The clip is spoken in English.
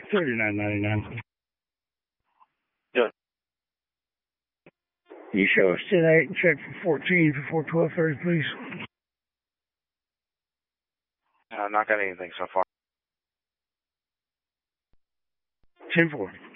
$39.99. Good. You show us 10-8 and check for 14 for 412.30, please. Not got anything so far. 10-4.